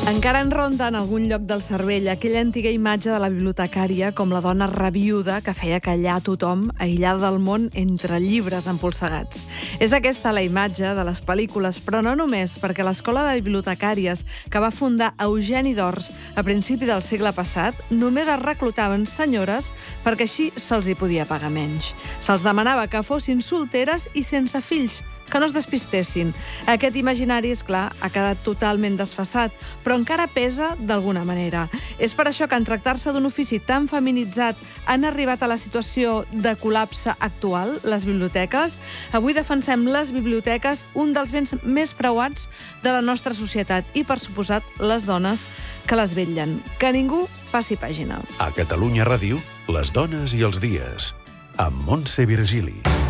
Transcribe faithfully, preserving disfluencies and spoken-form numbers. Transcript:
Encara en ronda en algun lloc del cervell aquella antiga imatge de la bibliotecària com la dona rabiuda que feia callar a tothom, aïllada del món entre llibres empolsegats. És aquesta la imatge de les pel·lícules, però no només, perquè l'escola de bibliotecàries que va fundar Eugeni d'Ors a principi del segle passat només es reclutaven senyores perquè així se'ls hi podia pagar menys. Se'ls demanava que fossin solteres i sense fills, que no es despistessin. Aquest imaginari, és clar, ha quedat totalment desfasat, però encara pesa d'alguna manera. És per això que en tractar-se d'un ofici tan feminitzat han arribat a la situació de col·lapse actual, les biblioteques. Avui defensem les biblioteques, un dels béns més preuats de la nostra societat i, per suposat, les dones que les vetllen. Que ningú passi pàgina. A Catalunya Ràdio, les dones i els dies, amb Montse Virgili.